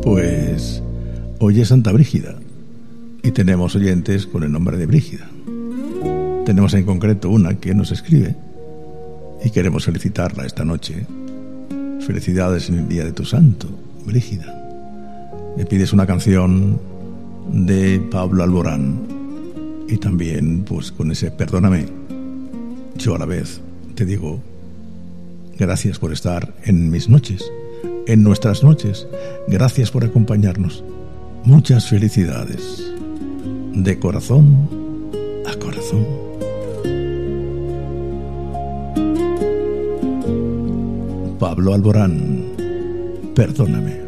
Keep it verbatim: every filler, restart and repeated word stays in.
Pues hoy es Santa Brígida y tenemos oyentes con el nombre de Brígida. Tenemos en concreto una que nos escribe y queremos felicitarla esta noche. Felicidades en el día de tu santo, Brígida. Le pides una canción de Pablo Alborán y también, pues con ese perdóname, yo a la vez te digo gracias por estar en mis noches, en nuestras noches. Gracias por acompañarnos. Muchas felicidades. De corazón a corazón. Pablo Alborán, perdóname.